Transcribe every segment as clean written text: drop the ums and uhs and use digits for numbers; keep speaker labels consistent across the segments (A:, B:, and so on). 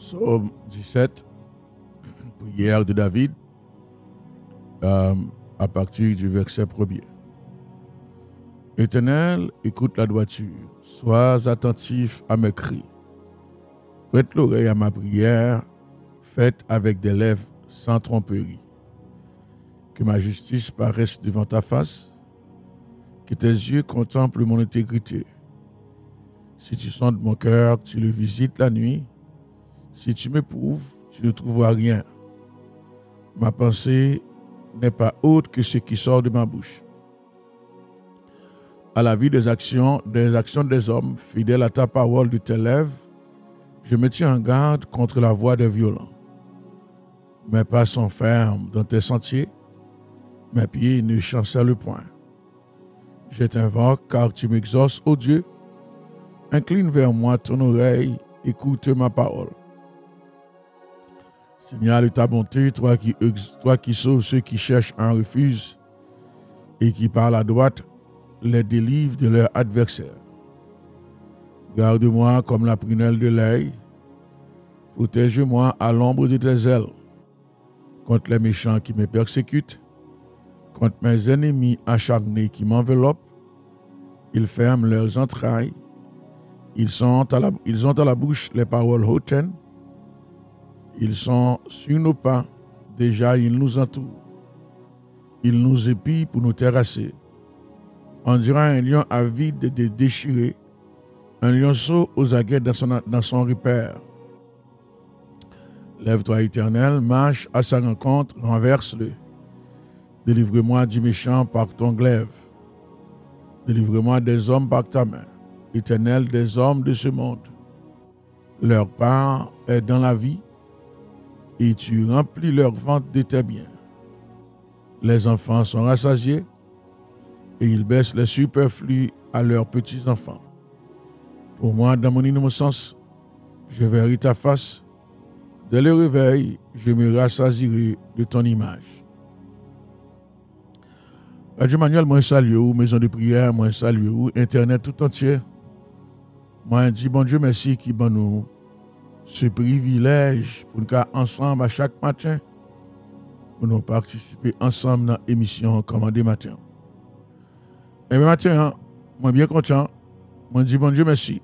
A: Psaume 17, prière de David, à partir du verset 1er. Éternel, écoute la droiture, sois attentif à mes cris. Prête l'oreille à ma prière, faite avec des lèvres sans tromperie. Que ma justice paraisse devant ta face, que tes yeux contemplent mon intégrité. Si tu sondes mon cœur, tu le visites la nuit. Si tu m'éprouves, tu ne trouveras rien. Ma pensée n'est pas autre que ce qui sort de ma bouche. À la vie des actions des hommes, fidèles à ta parole de tes lèvres, je me tiens en garde contre la voie des violents. Mes pas sont fermes dans tes sentiers, mes pieds ne chancellent point. Je t'invoque car tu m'exauces, ô Dieu. Incline vers moi ton oreille, écoute ma parole. Signale ta bonté, toi qui sauves ceux qui cherchent un refuge et qui par la droite les délivre de leurs adversaires. Garde-moi comme la prunelle de l'œil, protège-moi à l'ombre de tes ailes, contre les méchants qui me persécutent, contre mes ennemis acharnés qui m'enveloppent. Ils ferment leurs entrailles, ils ont à la bouche les paroles hautaines. Ils sont sur nos pas, déjà ils nous entourent. Ils nous épient pour nous terrasser. On dirait un lion avide et déchiré, un lionceau aux aguets dans son repère. Lève-toi, Éternel, marche à sa rencontre, renverse-le. Délivre-moi du méchant par ton glaive. Délivre-moi des hommes par ta main. Éternel, des hommes de ce monde. Leur part est dans la vie, et tu remplis leur ventre de tes biens. Les enfants sont rassasiés, et ils baissent les superflus à leurs petits-enfants. Pour moi, dans mon innocence, je verrai ta face. Dès le réveil, je me rassasierai de ton image. Radio Manuel, moi salue vous, maison de prière, moi salue vous, Internet tout entier. Moi dis bon Dieu merci qui ban nous ce privilège pour nous ensemble à chaque matin pour nous participer ensemble dans l'émission Commandé Matin. Et bien matin, moi bien content, moi dis bon Dieu merci.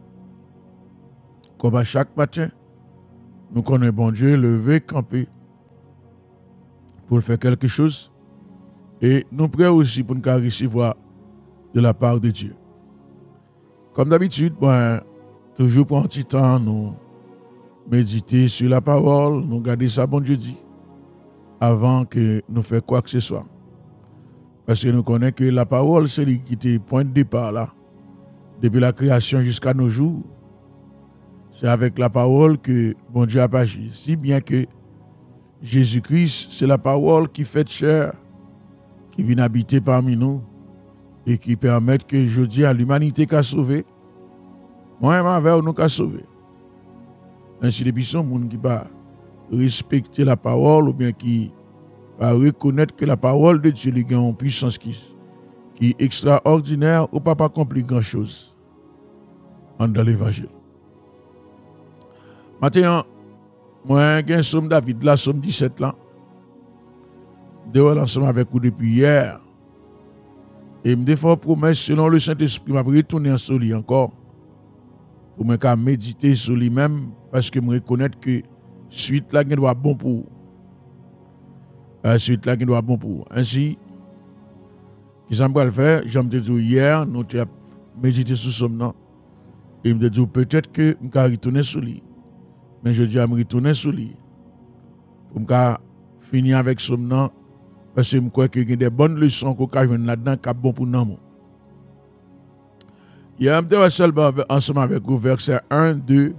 A: Comme à chaque matin, nous connaissons bon Dieu lever, camper pour faire quelque chose et nous prions aussi pour nous recevoir de la part de Dieu. Comme d'habitude, toujours pour un petit temps, nous méditer sur la parole, nous garder ça bon Dieu dit, avant que nous fassions quoi que ce soit. Parce que nous connaissons que la parole, c'est lui qui était point de départ là, depuis la création jusqu'à nos jours. C'est avec la parole que bon Dieu a agi. Si bien que Jésus-Christ, c'est la parole qui fait chair, qui vient habiter parmi nous et qui permet que je dis à l'humanité qu'a sauvé, moi-même avec nous qu'a sauvé. Ainsi, depuis son monde qui va respecter la parole ou bien qui va reconnaître que la parole de Dieu a une puissance qui est extraordinaire ou pas accompli grand-chose dans l'évangile. Maintenant, moi, j'ai un somme David, la somme 17 là. De ensemble avec vous depuis hier. Et me défend promesse selon le Saint-Esprit, m'a retourné en soli encore. Pour me méditer sur lui-même, parce que je reconnais que suite là, il doit bon pour. Suite là, il doit bon pour. Ainsi, qu'est-ce qu'on va le faire? J'en me dit hier, nous avons médité sur ce nom. Et me dit peut-être que je vais retourner sur lui. Mais je dis à me retourner sur lui. Pour me finir avec ce nom. Parce que je crois qu'il y a des bonnes leçons qu'on a là-dedans qui sont bonnes pour nous. Il y a un petit seulement ensemble avec vous, verset 1, 2.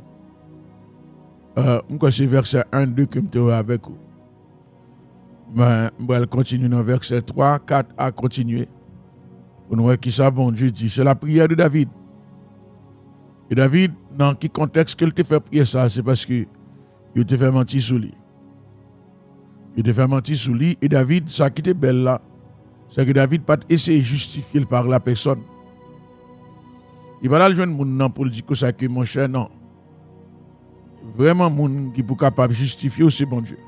A: C'est verset 1, 2 que je suis avec vous. Mais je vais continuer dans verset 3, 4 à continuer. Pour nous voir qui ça, bon Dieu dit. C'est la prière de David. Et David, dans quel contexte qu'il te fait prier ça, c'est parce que il te fait mentir sur lui. Il te fait mentir sur lui. Et David, ça qui était belle là, c'est que David n'a pas essayé de justifier par la personne. Il va là le joindre mon nom pour dire que ça que mon cher, non. vraiment moun qui pour capable justifier c'est bon Dieu.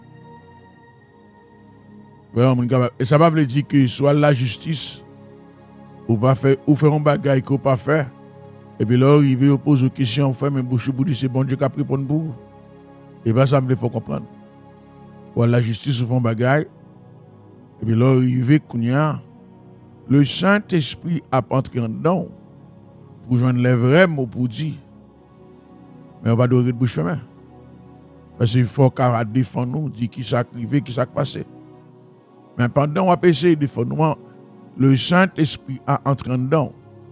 A: Vraiment moun capable. Et ça va veut dire que soit la justice ou pas faire ou faire un bagage qu'on pas faire et puis là arriver au pose aux questions faire même bouche pour dire c'est bon Dieu qui a répondre pour vous. Et bien ça me faut comprendre. Ou la justice ou font bagage et puis là arriver kounya le Saint-Esprit a entré en dedans pour joindre les vrais mots pour dire. Mais on va devoir de bouche fermée. Parce qu'il faut qu'à défendre nous, dire qui s'est arrivé, qui s'est passé. Mais pendant qu'on va essayer de défendre nous, le Saint-Esprit a entré en dedans.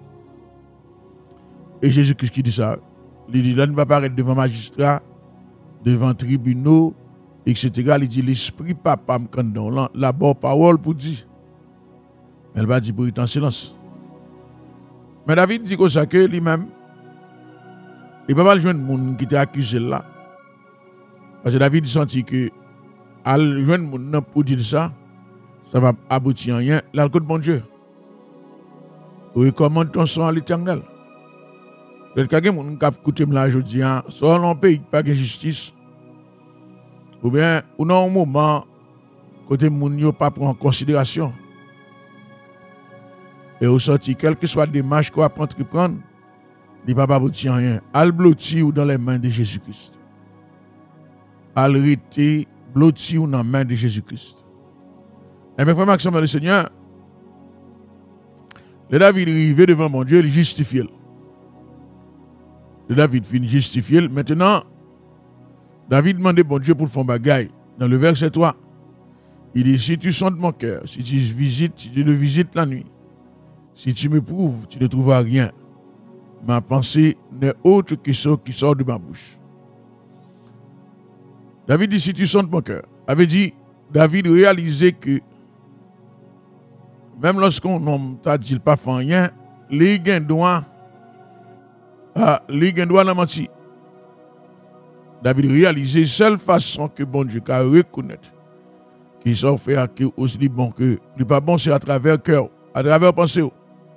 A: Et Jésus-Christ qui dit ça, il dit, là, ne va pas être devant magistrat, devant tribunaux, etc. Il dit, l'Esprit papa me condamne, la bonne parole pour dire. Elle va dire pour être en silence. Mais David dit que ça que lui-même, il ne peut pas joindre les gens qui étaient accusés là. Parce que David sentit que à joindre les gens pour dire ça, ça va aboutir à rien. Là, le bon Dieu. Recommande ton sang à l'Éternel. Peut-être que quelqu'un qui a écouté là aujourd'hui, soit dans un pays pas de justice, ou bien, ou dans un moment, côté moun yo pas prendre en considération. Et au sorti, quelle que soit la démarche qu'on va entreprendre, il ne va pas aboutir à rien. Al blotti ou dans les mains de Jésus-Christ. Al rete blotti ou dans les mains de Jésus-Christ. Et bien, frère Maxime, le Seigneur, le David arrivé devant mon Dieu, il justifie. Le David finit justifié. Maintenant, David demandait bon Dieu pour le faire bagaille. Dans le verset 3, il dit, si tu sondes mon cœur, si tu le visites la nuit, si tu me prouves, tu ne trouveras rien. Ma pensée n'est autre que ce qui sort de ma bouche. David dit, si tu sondes mon cœur, avait dit, David réalisait que même lorsqu'on homme t'a dit pas fait rien, les gains droit n'a menti. David réalisait seule façon que bon Dieu a reconnaître qu'il s'en fait aussi bon que le pas bon c'est à travers le cœur, à travers la pensée.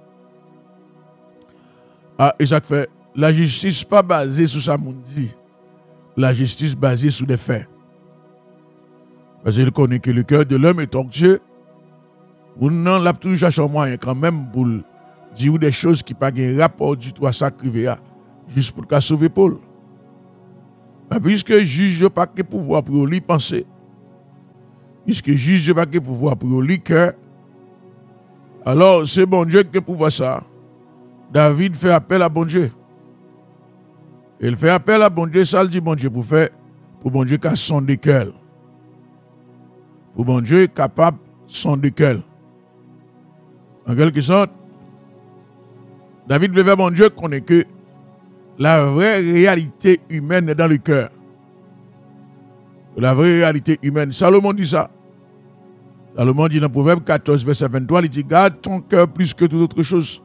A: Et ça fait la justice pas basée sur ça moun dit. La justice basée sur des faits. Parce qu'il connaît que le cœur de l'homme est tortueux. Ou non, l'a toujours cherché un moyen quand même pour dire des choses qui n'ont pas de rapport du tout à ça qui juste pour qu'à sauver Paul. Mais puisque le juge n'a pas de pouvoir pour lui penser, puisque le juge n'a pas de pouvoir pour lui cœur, alors c'est bon Dieu qui peut voir ça. David fait appel à bon Dieu. Il fait appel à bon Dieu, ça le dit bon Dieu pour faire, pour bon Dieu qui a son cœur. Pour bon Dieu capable son cœur. En quelque sorte, David veut faire bon Dieu connaît que la vraie réalité humaine est dans le cœur. La vraie réalité humaine. Salomon dit ça. Salomon dit dans Proverbe 14, verset 23, il dit, garde ton cœur plus que toute autre chose.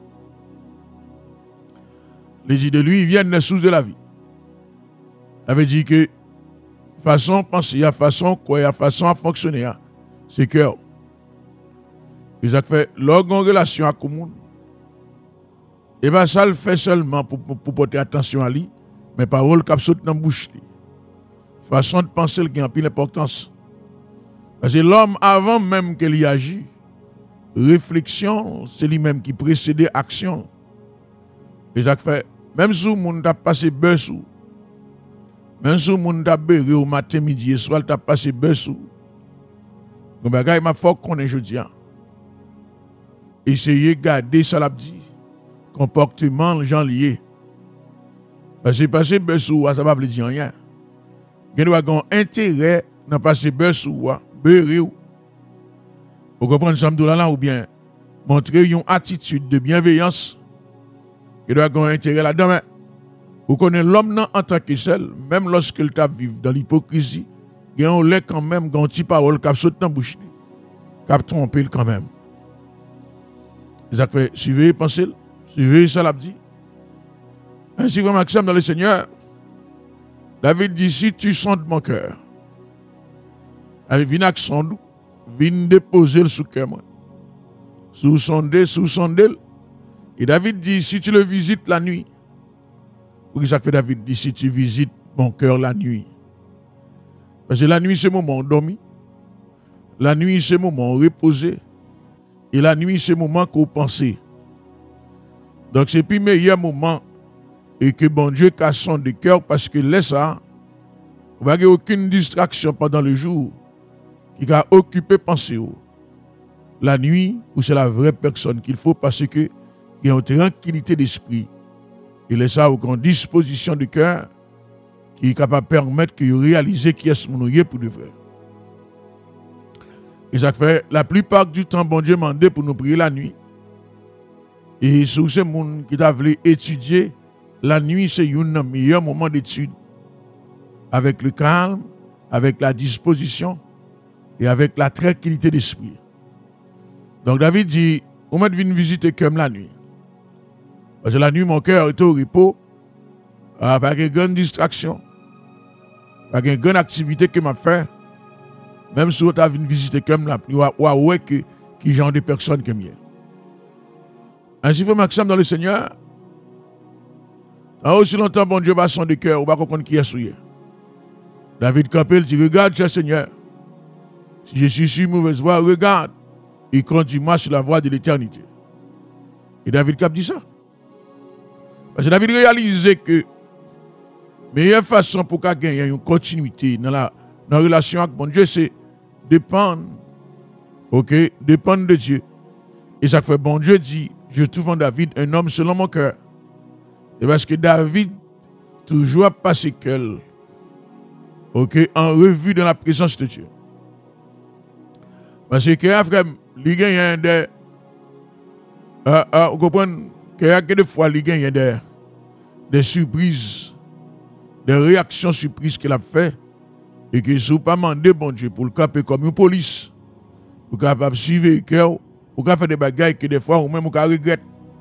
A: Il dit de lui viennent les sources de la vie. Il avait dit que façon penser, façon quoi, façon à fonctionner, c'est cœur. Et ça fait l'organe relation à commun. Et bien ça le fait seulement pour porter attention à lui, mais parole qui saute dans la bouche. Façon de penser qui a plus d'importance. Parce que l'homme, avant même qu'il y agit, réflexion, c'est lui-même qui précède action. Et ça fait, même si on a passé bus, même si on a beurré au matin, midi et soir, on a passé bus, donc bagay m'a faut qu'on est jeudi. Essayez de garder ça l'a dit. Comportement les gens liés. Parce que passer bus ou ça va pas dire rien. Il doit avoir intérêt dans passer bus ou beurré ou. Vous comprenez ça là ou bien montrer une attitude de bienveillance. Il doit avoir intérêt là-dedans. Vous connaissez l'homme en tant que seul, même lorsqu'il t'a vivre dans l'hypocrisie, il y a un lait quand même, il y a une petite parole qui saute dans la bouche, qui a trompé quand même. Ça fait, suivez, pensez, suivez, ça l'a dit. Ainsi que Maxime dans le Seigneur, David dit, si tu sondes mon cœur, viens avec sonde, viens déposer sous cœur, sous sonder, et David dit, si tu le visites la nuit, pour que ça fait David dit, si tu visites mon cœur la nuit. Parce que la nuit, c'est le moment endormi. La nuit, c'est le moment reposé. Et la nuit, c'est le moment qu'on pense. Donc, c'est le meilleur moment et que bon Dieu casse son de cœur parce que laisse ça, vous n'avez aucune distraction pendant le jour qui va occuper pensée. La nuit, où c'est la vraie personne qu'il faut parce que il y a une tranquillité d'esprit. Et laisse ça une disposition de cœur qui est capable de permettre que vous réalisez qui est ce mon pour de vrai. Et ça fait la plupart du temps, bon Dieu m'a demandé pour nous prier la nuit. Et sur ces gens qui t'a voulu étudier, la nuit, c'est un meilleur moment d'étude. Avec le calme, avec la disposition et avec la tranquillité d'esprit. Donc David dit, on m'a venu visiter comme la nuit. Parce que la nuit, mon cœur est au repos, avec une grande distraction, avec une grande activité que m'a fait. Même si on a venu visiter comme la nuit, ou ouais qui genre de personnes que mieux. Ainsi fait Maxime dans le Seigneur. En aussi longtemps, bon Dieu, son de cœur, ou pas comprendre qui est souillé. David Capel dit, regarde, cher Seigneur, si je suis sur mauvaise voie, regarde, et conduis-moi sur la voie de l'éternité. Et David Cap dit ça. Parce que David réalisait que la meilleure façon pour qu'il y ait une continuité dans la relation avec bon Dieu, c'est dépendre, dépendre de Dieu. Et ça fait bon Dieu dit, je trouve en David un homme selon mon cœur. Et parce que David toujours passé qu'elle, en revue dans la présence de Dieu. Parce que après, il y a des, vous comprenez, qu'il y a des fois, il y a des surprises, des réactions surprises qu'il a fait, et que si vous pas demandé bon Dieu pour le caper comme une police, vous capable de suivre le cœur, vous faire des bagailles que des fois, ou même vous regrettez.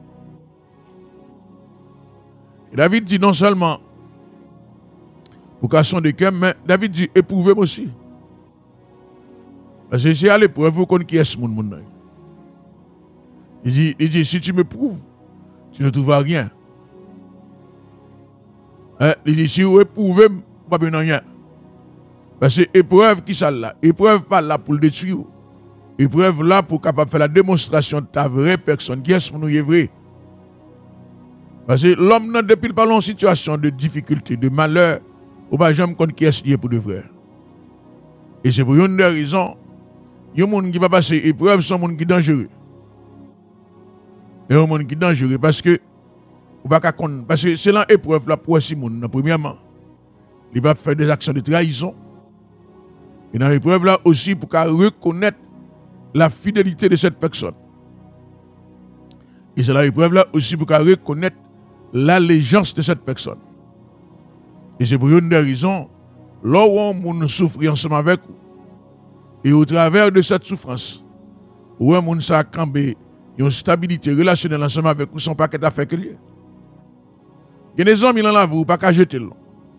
A: Et David dit non seulement pour casser de cœur, mais David dit éprouvez-moi aussi. Parce que c'est à l'épreuve, vous connaissez qui est ce monde. Il dit si tu me prouves, tu ne trouveras rien. Il dit si vous éprouvez, pas besoin de rien. Parce que épreuve qui ça là, épreuve pas là pour le détruire. Épreuve là pour capable faire la démonstration de ta vraie personne, qui est ce monde est vrai. Parce que l'homme n'a depuis pas en situation de difficulté, de malheur, ou pas jamais connaître qui est pour de vrai. Et c'est pour une des raisons, il y a un monde qui va passer épreuve, c'est un monde qui est dangereux. Et un monde qui est dangereux parce que c'est l'épreuve là pour ce monde. Premièrement, il va faire des actions de trahison. Et dans l'épreuve là aussi pour reconnaître la fidélité de cette personne. Et c'est dans l'épreuve là aussi pour reconnaître l'allégeance de cette personne. Et c'est pour une des raisons, là où on souffre ensemble avec vous, et au travers de cette souffrance, où on s'est campé, une stabilité relationnelle ensemble avec vous, son paquet d'affaires que lié. Il y a des hommes qui l'ont vous, pas qu'à jeter. Il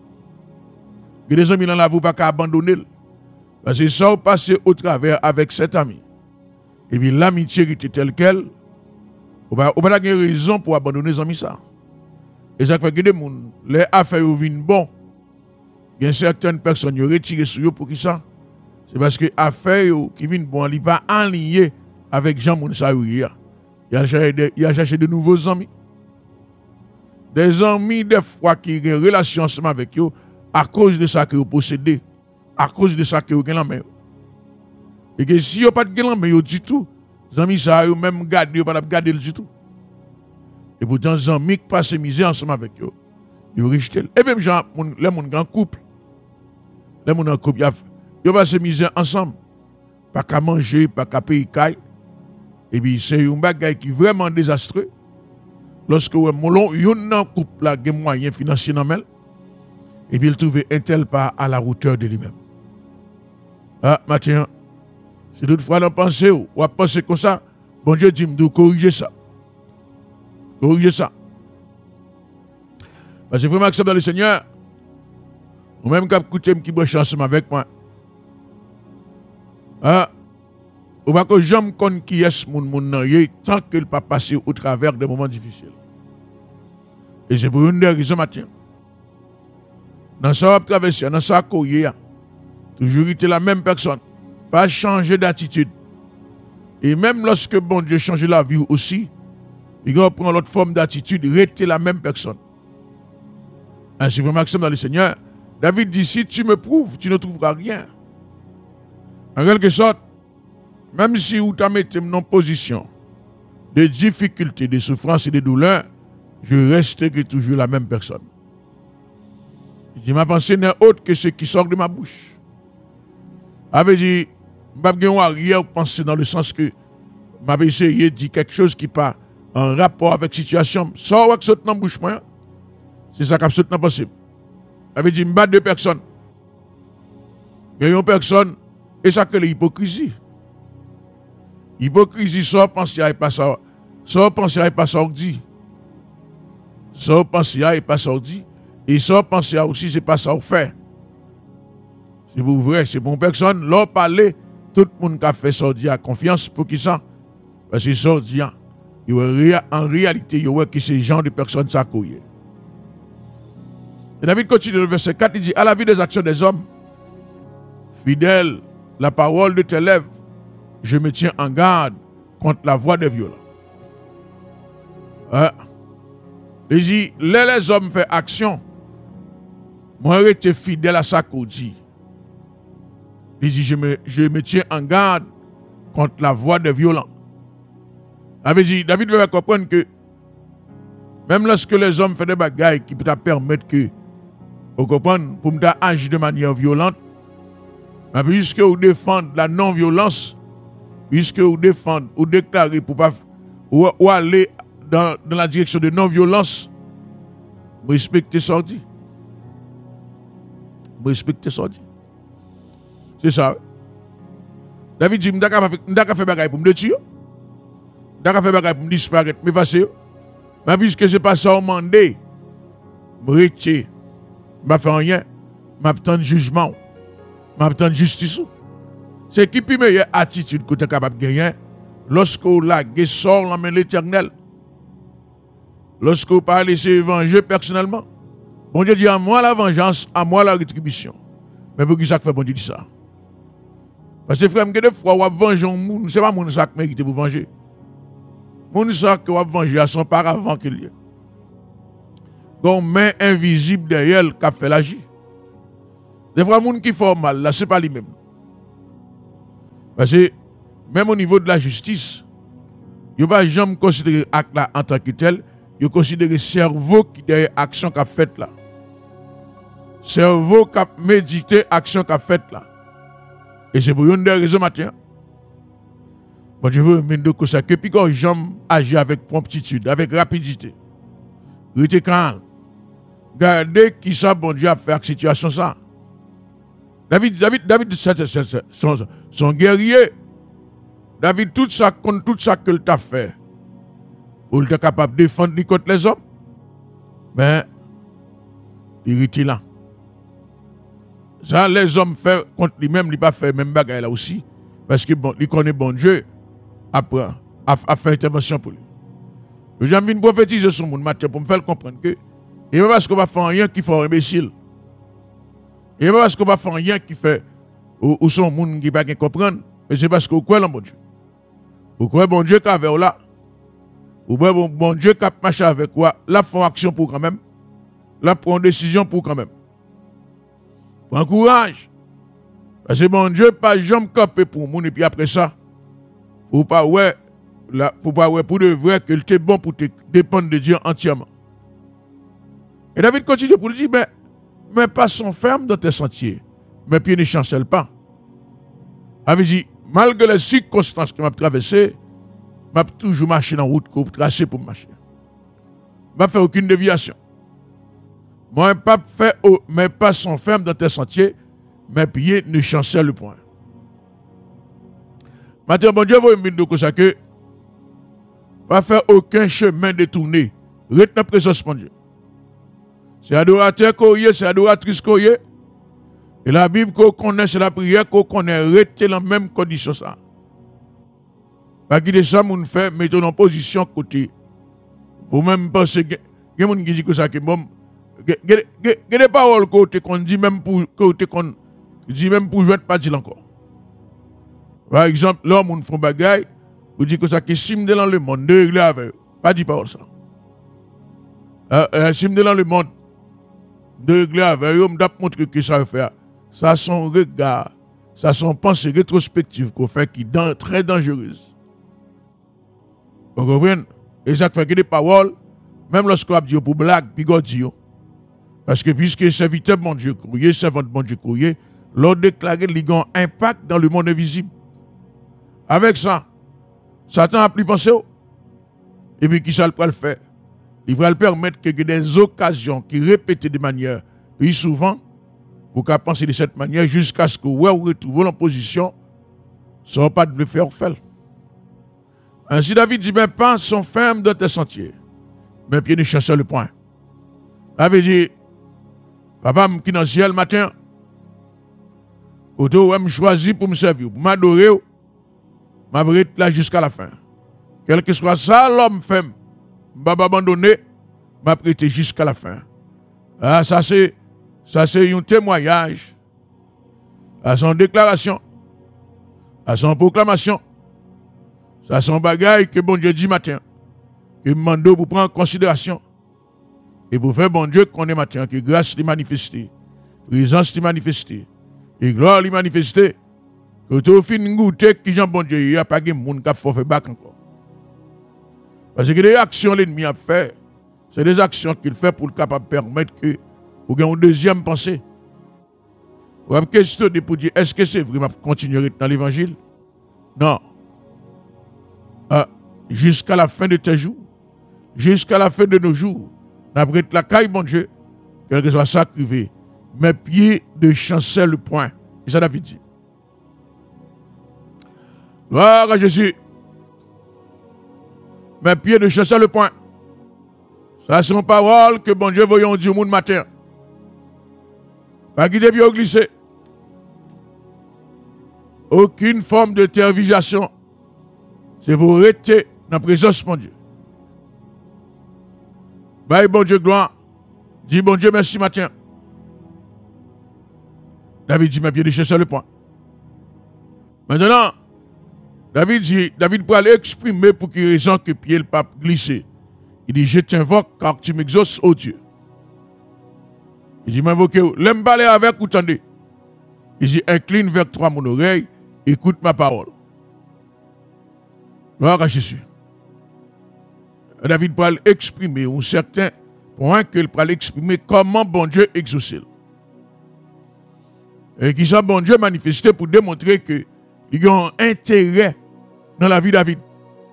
A: y a des hommes qui l'ont vous, pas qu'à abandonner. Parce que ça, vous passez au travers avec cet ami. Et puis l'amitié était telle qu'elle, vous n'avez pas de raison pour abandonner les amis ça. Et ça fait que des gens, les affaires viennent bon. Il y a certaines personnes qui ont retiré sur eux pour qui ça? C'est parce que les affaires qui viennent bon, ils ne sont pas alignées avec Jean Mounsa. Il a cherché de nouveaux amis. Des amis, des fois, qui ont une relation ensemble avec eux à cause de ça que vous possédez, à cause de ça que vous avez la main. Et que si vous n'avez pas de la main du tout, les amis, ça vous même garder, vous n'avez pas garder du tout. Et pourtant, les amis qui passent misère ensemble avec eux, ils ont rejeté. Et même les gens en couple, les gens en couple, ils passent misère ensemble. Pas qu'à manger, pas qu'à payer caille. Et puis, c'est un bagage qui est vraiment désastreux. Lorsque vous avez un couple qui a des moyens financiers, et puis il trouve un tel pas à la hauteur de lui-même. Ah, Mathieu, si toutefois l'on pense ou à penser comme ça, bon Dieu dit, de corriger ça. Corriger ça. Parce que vraiment accepter le Seigneur, ou même quand écouter qui branche ensemble avec moi. Ah, ou pas que j'aime qu'on qui est mon tant qu'il pas passer au travers des moments difficiles. Et c'est pour une des raisons, Mathieu. Dans ça, traverser, dans ça, courir, toujours été la même personne. Pas changer d'attitude. Et même lorsque bon Dieu change la vie aussi, il reprend l'autre forme d'attitude, rester la même personne. Ainsi, frère Maxime dans le Seigneur, David dit, si tu me prouves, tu ne trouveras rien. En quelque sorte, même si vous t'as mis en position de difficultés, de souffrances et de douleurs, je resterai toujours la même personne. Il dit, ma pensée n'est autre que ce qui sort de ma bouche. Avait dit, je ne vais pas rien penser dans le sens que je essayé de dire quelque chose qui n'est pas en rapport avec la situation. Ça va saute dans la bouche, c'est ça qui saute dans la pensée. Avait dit, je bats deux personnes. Il y a une personne, et ça que l'hypocrisie. Hypocrisie, ça penser à pas ça. Ça penser à pas ça dit. Ça penser à pas ça dit. Et ça penser à aussi, c'est pas ça fait. C'est pour vrai, c'est pour personne. Là, parler, tout le monde qui a fait ça dit à confiance pour qui ça. Parce que ça dit, en réalité, il y a que ces gens de personnes ça couille. Et David continue le verset 4, il dit, à la vie des actions des hommes, fidèle, la parole de tes lèvres, je me tiens en garde contre la voix des violents. Il dit, les hommes font action, moi je suis fidèle à ça qu'on dit. Il dit, je me tiens en garde contre la voix des violents. David veut comprendre que même lorsque les hommes font des bagailles qui peuvent permettre que, vous comprenez, pour me agir de manière violente, mais puisque vous défendez la non-violence, puisque vous défendez ou déclarez pour pas ou aller dans la direction de non-violence, vous respectez ça dit. Vous respectez ça dit. C'est ça. David dit, je ne vais pas faire bagaille pour me tuer. Je ne vais pas faire bagaille pour me disparaître, me passer. Mais puisque je passe ça au mandé, je me retire. Je ne vais pas faire rien. Je vais attendre jugement. Je vais attendre justice. C'est qui la meilleure attitude que tu es capable de gagner lorsque vous laguez sort la main de l'Éternel. Lorsque vous parlez de venger personnellement. Bon Dieu dit à moi la vengeance, à moi la rétribution. Mais pour qui ça fait bon Dieu dit ça? Parce que frère, des fois, on venger un monde, ce n'est pas mon ça qui mérite pour venger. Mon ça qui va venger à son paravent qu'il y a. Donc, main invisible derrière qui a fait l'agir. Des fois, les gens qui font mal, là, ce n'est pas lui-même. Parce que, même au niveau de la justice, il ne va pas jamais considérer l'acte là en tant que tel, il considère le cerveau qui derrière l'action qu'a faite là. Cerveau qui a médité l'action qu'a faite là. Et c'est pour une des raisons matin. Bon, je veux me dire que ça, que puis quand j'aime agir avec promptitude, avec rapidité. Restez calme. Gardez qui ça, bon Dieu, a fait avec cette situation ça. David, son guerrier. David, tout ça que tu as fait, pour être capable de défendre contre les hommes, mais il était là. Ça, les hommes font contre lui-même, il pas fait même bagaille là aussi, parce que bon, il connaît bon Dieu, après, a fait intervention pour lui. J'ai envie de prophétiser sur mon matin pour me faire comprendre que, et pas parce qu'on va faire rien qui fait un imbécile. Et pas parce qu'on va faire rien qui fait, ou son monde qui ne va pas comprendre, mais c'est parce qu'on croit dans bon Dieu. Vous croyez bon Dieu qui a vers là. Vous croyez bon Dieu qui a marché avec quoi. Là, font action pour quand même. Là, prend décision pour quand même. Prends courage. Parce que bon Dieu, pas jamais camper pour moun. Et puis après ça, pour pas ouais, pour de vrai que c'est bon pour te dépendre de Dieu entièrement. Et David continue pour lui dire, mais passons ferme dans tes sentiers. Mes pieds ne chancellent pas. Avait dit, malgré les circonstances que m'a traversées, m'a toujours marché dans la route pour tracer pour marcher. M'a fait aucune déviation. Moi, pas fait, mes pas sont fermes dans tes sentiers, mes pieds ne chancellent point. Maintenant, bon Dieu, vous me dites que ça que, pas faire aucun chemin détourné. Retenez la présence de Dieu. C'est adorateur qu'on y est, c'est adoratrice qu'on y est. Et la Bible qu'on connaît, c'est la prière qu'on connaît, rester dans la même condition ça. Pas que ça, mon fait, mettons en position côté. Vous même pensez, il y a des gens qui disent que ça, que bon, des paroles qu'on dit même pour jouer pas dire encore. Par exemple, l'homme on font bagaille, vous dit que ça qui sim dans le monde de régler avec pas dit parole ça. Sim dans le monde de régler avec on doit montrer que ça veut faire. Ça son regard, ça son pensée rétrospective qu'on fait qui est très dangereuse. Vous comprenez? Et ça fait que des paroles, même lorsqu'on a dit pour blague, puis on dit. Parce que puisque serviteur de mon Dieu courrier, servant de mon Dieu courrier, l'on déclare qu'il a un impact dans le monde invisible. Avec ça, Satan a plus pensé. Et puis qui ça le faire? Il va le permettre que des occasions qui répètent de manière plus souvent, pour qu'à penser de cette manière, jusqu'à ce que vous retrouvez en position, ça ne va pas de faire faire. Ainsi David dit, mes pas sont fermes dans tes sentiers, mes pieds ne chassent le point. Avait dit, papa qui dans le ciel matin, auto me choisi pour me servir, pour m'adorer, m'abriter là jusqu'à la fin. Quel que soit ça, l'homme fait, m'a abandonné, m'a prêté jusqu'à la fin. Ah, ça c'est un témoignage à son déclaration, à son proclamation. Ça c'est un bagage que bon Dieu dit matin, que demande pour prendre en considération. Et pour faire bon Dieu qu'on est matin, que grâce lui manifestée, présence lui manifestée, et gloire lui manifestée, que tu fin goûter qui j'en bon Dieu, il n'y a pas de monde qui a fait back encore. Parce que les actions l'ennemi a fait, c'est des actions qu'il fait pour le capable permettre que vous ayez une deuxième pensée. Vous avez une question pour dire, est-ce que c'est vraiment continuer dans l'évangile? Non. Jusqu'à la fin de tes jours, jusqu'à la fin de nos jours, après la caille, bon Dieu, quel que soit ça privé, mes pieds de chancel le point. Et ça David dit. Gloire à Jésus. Mes pieds de chancel le point. Ça c'est une parole que bon Dieu voyons dire au monde matin. Pas guider bien glisser. Aucune forme de terrorisation. C'est vous rester dans la présence de mon Dieu. Bye, bon Dieu, gloire. Dis bon Dieu, merci matin. David dit, mes pieds de chasseur le point. Maintenant, David peut aller exprimer pour qu'il raison que pied le pape glissé. Il dit, je t'invoque car tu m'exauces, ô Dieu. Il dit, m'invoquez, l'aime parler avec ou tendez. Il dit, incline vers toi mon oreille, écoute ma parole. Gloire à Jésus. David peut exprimer un certain point qu'il peut exprimer comment bon Dieu exauce. Et qui ça bon Dieu manifesté pour démontrer que il y a un intérêt dans la vie de David.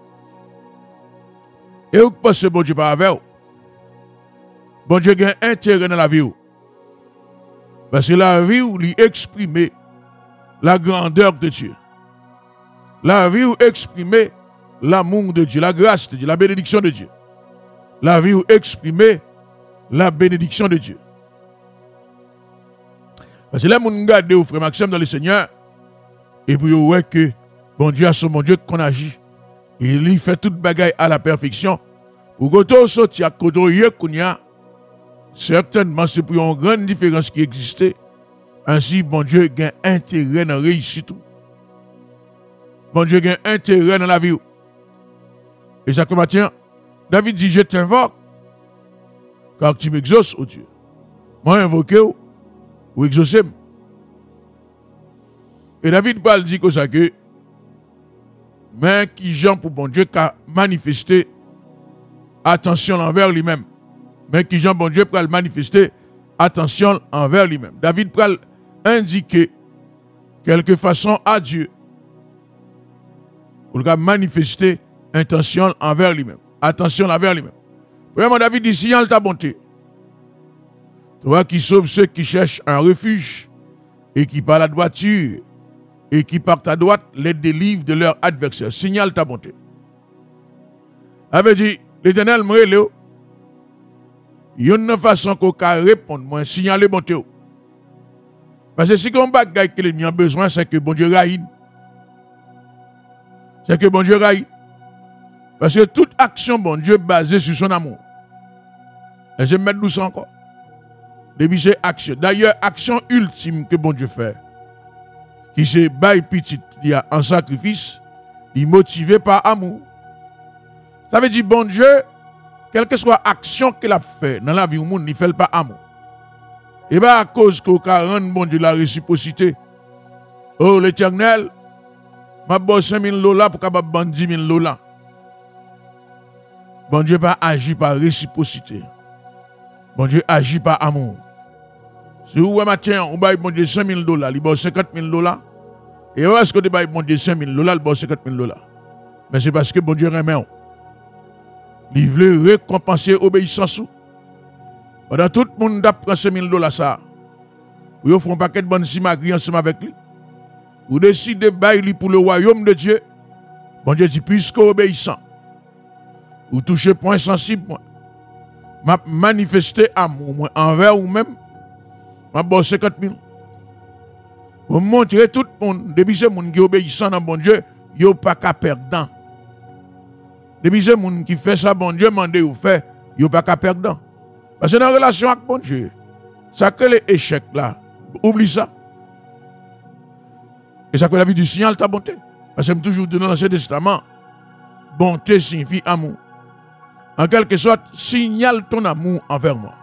A: Et vous pensez bon Dieu pas avec vous? Bon Dieu a un intérêt dans la vie. Parce que la vie où lui exprimer la grandeur de Dieu. La vie où exprimer l'amour de Dieu, la grâce de Dieu, la bénédiction de Dieu. La vie où exprimer la bénédiction de Dieu. Parce que là, mon garde au frère Maxime dans le Seigneur, et puis vous voyez que bon Dieu a son bon Dieu qu'on agit. Et il fait toute bagaille à la perfection. Pour que vous sortiez à côté certainement c'est pour une grande différence qui existait. Ainsi, bon Dieu a intérêt dans la réussite. Bon Dieu a intérêt dans la vie. Et ça comme tiens, David dit, je t'invoque, car tu m'exauces, ô Dieu. Moi, invoqué ou exaucé. Et David parle dit que ça que, mais qui Jean pour bon Dieu, qu'a manifesté attention envers lui-même. Mais qui Jean bon Dieu pour manifester attention envers lui-même. David peut indiquer quelque façon à Dieu pour manifester intention envers lui-même. Attention envers lui-même. Vraiment, David dit, signale ta bonté. Toi qui sauves ceux qui cherchent un refuge et qui par la droiture et qui par ta droite les délivrent de leurs adversaires. Signale ta bonté. Avait dit, l'Éternel me relève. Il y a une façon qu'on peut répondre, moi, signaler bonté. Parce que si on bagaille que l'ennemi a besoin, c'est que bon Dieu raïne. C'est que bon Dieu raïne. Parce que toute action, bon Dieu, basée sur son amour. Et je vais mettre doucement encore. Depuis c'est action. D'ailleurs, action ultime que bon Dieu fait, qui c'est bail petit, il y a un sacrifice, il est motivé par amour. Ça veut dire, bon Dieu, quelle que soit l'action qu'il a fait dans la vie du monde, il ne fait pas amour. Et bien, à cause qu'on a rendu bon Dieu la réciprocité. Oh, l'Éternel, m'a bon 5 000 $ pour capable vendre 10 000 $. Bon Dieu pas agit par réciprocité. Bon Dieu agit par amour. Si vous matin, on va bon Dieu 5 000 $, il va 50 000 $. Et est-ce que tu vas bon Dieu 5 000 $, il va 50 000 $. Mais c'est parce que bon Dieu remet. Il veut récompenser l'obéissance. Pendant tout le monde a pris 5 000 $, ça. Pour faire un paquet de bonnes simagri ensemble avec lui. Vous décidez de bailler pour le royaume de Dieu. Bon Dieu dit, puisque obéissant, vous touchez point sensible, m'a manifesté amour envers vous-même, m'a bon 50 000. Pour montrer tout le monde, depuis ce monde qui est obéissant dans bon Dieu, il n'y a pas qu'à perdre. Depuis ce monde qui fait ça, bon Dieu, mandé ou fait, il n'y a pas qu'à perdre. Parce que dans la relation avec bon Dieu, ça que les échecs là, oublie ça. Et ça que la vie du signal ta bonté. Parce que je toujours dit dans l'Ancien Testament, bonté signifie amour. En quelque sorte, signale ton amour envers moi.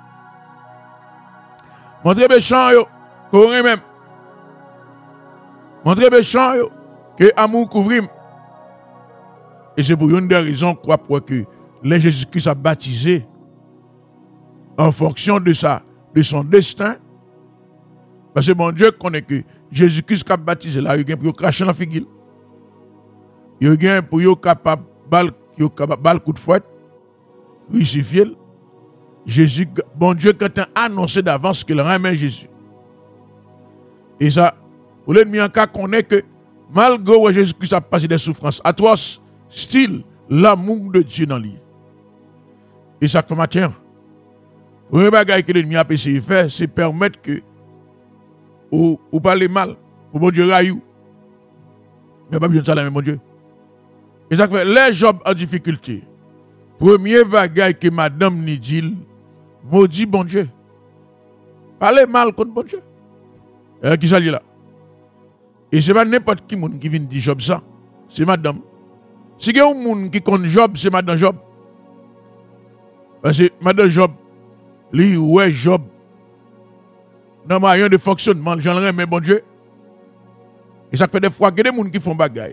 A: Montrez méchant yo, qu'on même. Montrez méchant yo, que amour couvre. Et c'est pour une des raisons que les Jésus-Christ a baptisé en fonction de son destin. Parce que mon Dieu connaît que Jésus-Christ a baptisé là, il y a pour cracher la figure. Il y a pour capable bal coup de fouette, crucifié. Jésus, bon Dieu, quand a annoncé d'avance qu'il remet Jésus. Et ça, pour l'ennemi en cas connaît que malgré Jésus-Christ a passé des souffrances atroces, style l'amour de Dieu dans lui. Et ça fait matin. Le premier bagage que l'ennemi a essayé de faire, c'est permettre que ou parler mal, pour bon Dieu raillou. Mais pas besoin de ça, là, mon Dieu. Et ça fait les jobs en difficulté. Premier bagage que madame Nidil maudit bon Dieu. Parler mal contre bon Dieu. Qui ça là? Et c'est pas n'importe qui qui vient dire Job ça. C'est madame. Si il y a un monde qui compte Job, c'est madame Job. Parce que madame Job, lui, ouais, Job. Non, mais rien de fonctionnement, j'en ai mais bon Dieu. Et ça fait des fois que des gens qui font bagaille.